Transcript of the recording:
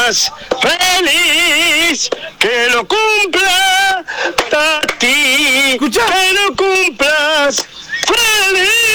cumplas feliz, que lo cumpla Tati, Escuchá. que lo cumplas feliz.